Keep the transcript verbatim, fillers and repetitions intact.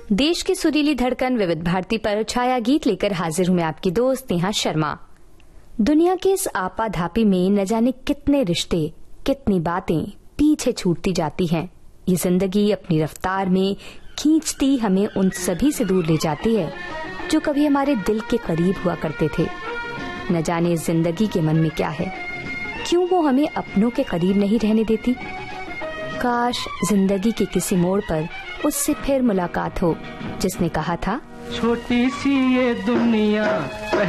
देश की सुरीली धड़कन विविध भारती पर छाया गीत लेकर हाजिर हूं मैं आपकी दोस्त नेहा शर्मा। दुनिया के इस आपाधापी में न जाने कितने रिश्ते, कितनी बातें पीछे छूटती जाती हैं। ये जिंदगी अपनी रफ्तार में खींचती हमें उन सभी से दूर ले जाती है जो कभी हमारे दिल के करीब हुआ करते थे। न जाने इस जिंदगी के मन में क्या है, क्यों वो हमें अपनों के करीब नहीं रहने देती। काश जिंदगी के किसी मोड़ पर उससे फिर मुलाकात हो जिसने कहा था, छोटी सी ये दुनिया